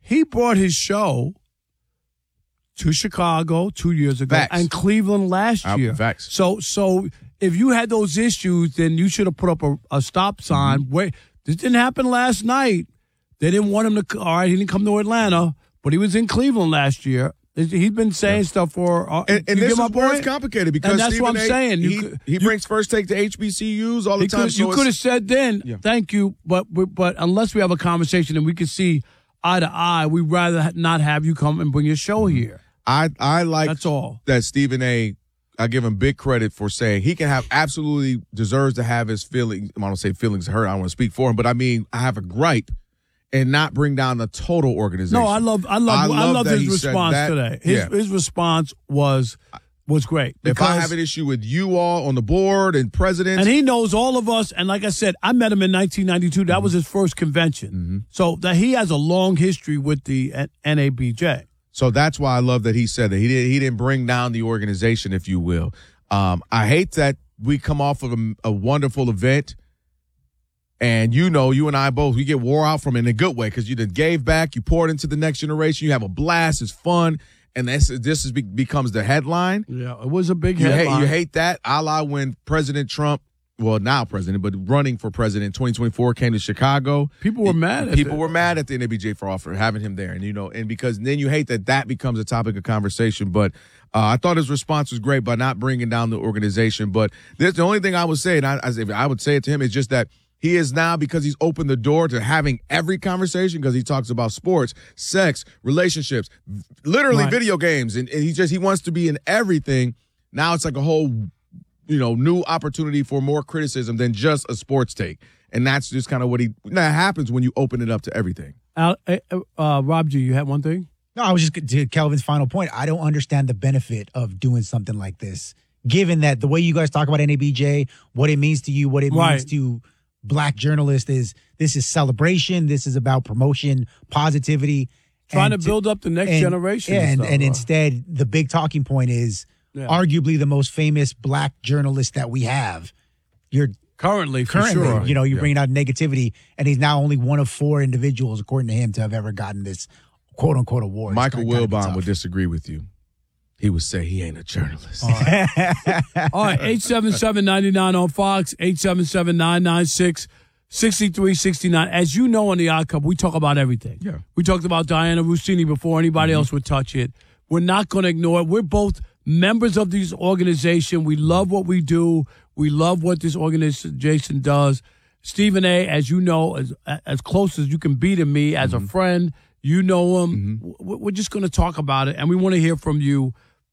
he brought his show to Chicago 2 years ago and Cleveland last year. Facts. So if you had those issues, then you should have put up a stop sign. Mm-hmm. Wait, this didn't happen last night. They didn't want him to. All right, he didn't come to Atlanta, but he was in Cleveland last year. He's been saying stuff for. And this is where it's complicated because and that's Stephen what I'm saying. He brings first take to HBCUs all the time. You could have said then, thank you, but unless we have a conversation and we can see eye to eye, we'd rather not have you come and bring your show here. I like that's all that Stephen A. I give him big credit for saying he can have absolutely deserves to have his feelings. I don't say feelings hurt. I don't want to speak for him, but I mean I have a gripe and not bring down the total organization. No, I love his response today. His response was great. If I have an issue with you all on the board and presidents. And he knows all of us. And like I said, I met him in 1992. That was his first convention. Mm-hmm. So that he has a long history with the NABJ. So that's why I love that he said that. He didn't bring down the organization, if you will. I hate that we come off of a wonderful event. And you and I both, we get wore out from it in a good way because you then gave back, you poured into the next generation, you have a blast, it's fun, and this becomes the headline. Yeah, it was a big headline. You hate that, a la when President Trump, well, now president, but running for president in 2024 came to Chicago. People were mad. People were mad at the NABJ for having him there, and because then you hate that becomes a topic of conversation. But I thought his response was great by not bringing down the organization. But the only thing I would say, and I would say it to him, is just that he is now, because he's opened the door to having every conversation, because he talks about sports, sex, relationships, literally video games, and he wants to be in everything. Now it's like a whole, new opportunity for more criticism than just a sports take, and that's just kind of that happens when you open it up to everything. Rob G, you had one thing? No, I was just to Kelvin's final point. I don't understand the benefit of doing something like this, given that the way you guys talk about NABJ, what it means to you, what it means to Black journalists this is celebration. This is about promotion, positivity. Trying to build up the next generation. And instead, the big talking point is arguably the most famous Black journalist that we have. You're currently, for sure. You're bringing out negativity, and he's now only one of 4 individuals, according to him, to have ever gotten this quote-unquote award. Michael Wilbon would disagree with you. He would say he ain't a journalist. All right, 877-99 on Fox, 877-996-6369. As you know on the Odd Couple, we talk about everything. Yeah. We talked about Diana Rossini before anybody else would touch it. We're not going to ignore it. We're both members of this organization. We love what we do. We love what this organization does. Stephen A., as you know, as close as you can be to me as a friend, you know him. We're just going to talk about it, and we want to hear from you.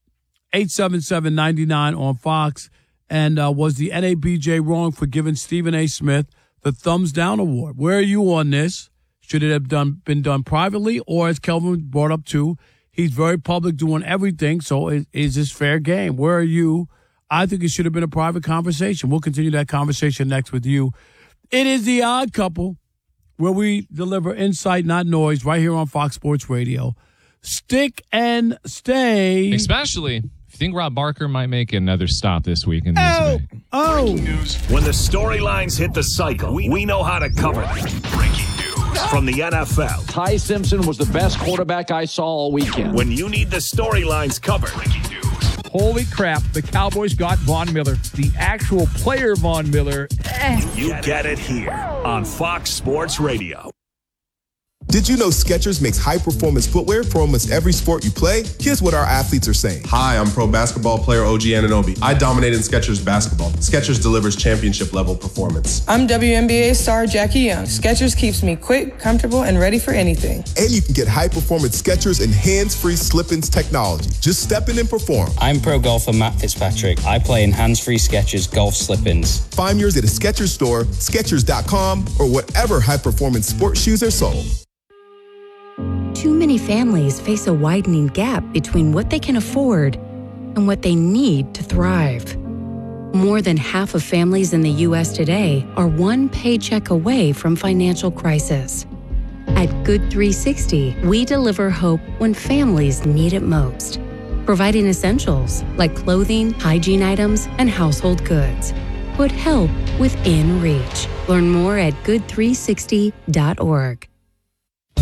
877-99 on Fox. And was the NABJ wrong for giving Stephen A. Smith the Thumbs Down Award? Where are you on this? Should it have been done privately, or as Kelvin brought up too, he's very public doing everything, so is this fair game? Where are you? I think it should have been a private conversation. We'll continue that conversation next with you. It is The Odd Couple, where we deliver insight, not noise, right here on Fox Sports Radio. Stick and stay. Especially if you think Rob Barker might make another stop this week in the Breaking news. When the storylines hit the cycle, we know how to cover them. Breaking news from the NFL. Ty Simpson was the best quarterback I saw all weekend. When you need the storylines covered. Breaking news. Holy crap, the Cowboys got Von Miller. The actual player Von Miller. You get it here on Fox Sports Radio. Did you know Skechers makes high-performance footwear for almost every sport you play? Here's what our athletes are saying. Hi, I'm pro basketball player OG Anunoby. I dominate in Skechers basketball. Skechers delivers championship-level performance. I'm WNBA star Jackie Young. Skechers keeps me quick, comfortable, and ready for anything. And you can get high-performance Skechers and hands-free slip-ins technology. Just step in and perform. I'm pro golfer Matt Fitzpatrick. I play in hands-free Skechers golf slip-ins. Find yours at a Skechers store, Skechers.com, or whatever high-performance sports shoes are sold. Too many families face a widening gap between what they can afford and what they need to thrive. More than half of families in the U.S. today are one paycheck away from financial crisis. At Good 360, we deliver hope when families need it most, providing essentials like clothing, hygiene items, and household goods. Put help within reach. Learn more at good360.org.